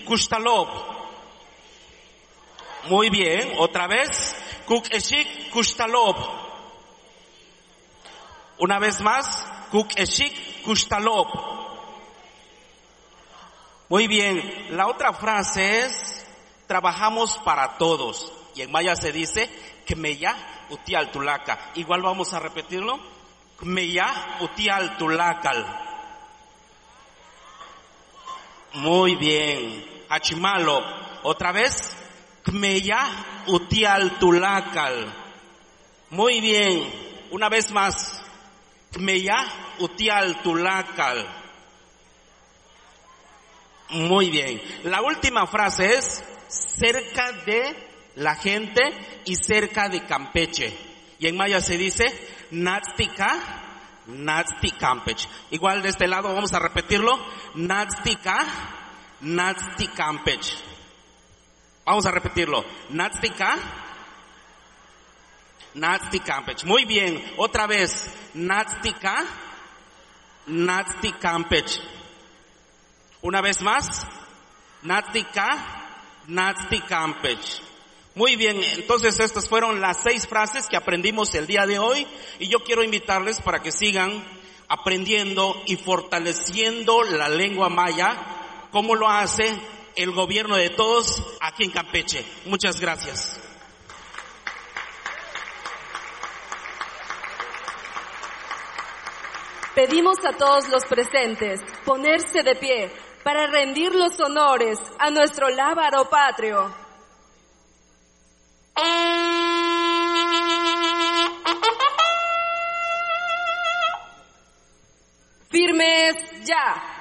Kushtalop. Muy bien, otra vez. Kuk Eshik Kushtalop. Una vez más. Kuk Eshik Kushtalop. Muy bien, la otra frase es trabajamos para todos. Y en maya se dice Kmeya Utial Tulaka. Igual vamos a repetirlo. Kmeya Utial Tulakal. Muy bien. Hachimalo. Otra vez. Kmeya Utial Tulakal. Muy bien. Una vez más. Kmeya Utial Tulakal. Muy bien. La última frase es cerca de la gente y cerca de Campeche. Y en maya se dice Natstika, Natsti Campeche. Igual de este lado vamos a repetirlo. Natstika, Natsti Campeche. Vamos a repetirlo. Natstika, Natsti Campeche. Muy bien. Otra vez. Natstika, Natsti Campeche. Una vez más. Natstika, Natsti Campeche. Muy bien, entonces estas fueron las 6 frases que aprendimos el día de hoy y yo quiero invitarles para que sigan aprendiendo y fortaleciendo la lengua maya como lo hace el gobierno de todos aquí en Campeche. Muchas gracias. Pedimos a todos los presentes ponerse de pie para rendir los honores a nuestro lábaro patrio. Firmes ya.